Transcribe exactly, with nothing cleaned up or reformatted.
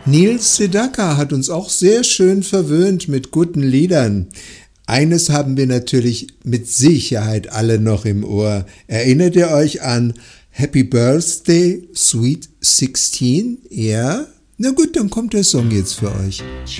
Nils Sedaka hat uns auch sehr schön verwöhnt mit guten Liedern. Eines haben wir natürlich mit Sicherheit alle noch im Ohr. Erinnert ihr euch an Happy Birthday, Sweet sixteen? Ja? Na gut, dann kommt der Song jetzt für euch.